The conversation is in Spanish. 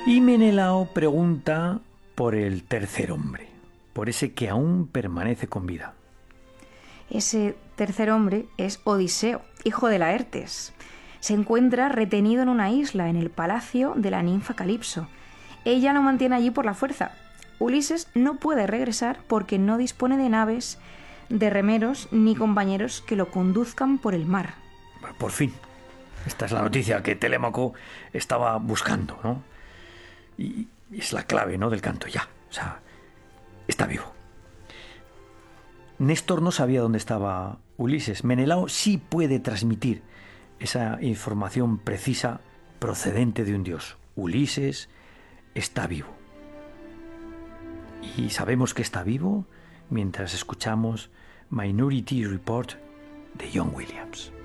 Y Menelao pregunta por el tercer hombre, por ese que aún permanece con vida. Ese tercer hombre es Odiseo, hijo de Laertes. Se encuentra retenido en una isla, en el palacio de la ninfa Calipso. Ella lo mantiene allí por la fuerza. Ulises no puede regresar porque no dispone de naves, de remeros ni compañeros que lo conduzcan por el mar. Por fin. Esta es la noticia que Telémaco estaba buscando, ¿no? Y es la clave, ¿no?, del canto, ya. O sea, está vivo. Néstor no sabía dónde estaba Ulises. Menelao sí puede transmitir esa información precisa procedente de un dios. Ulises está vivo. Y sabemos que está vivo mientras escuchamos Minority Report de John Williams.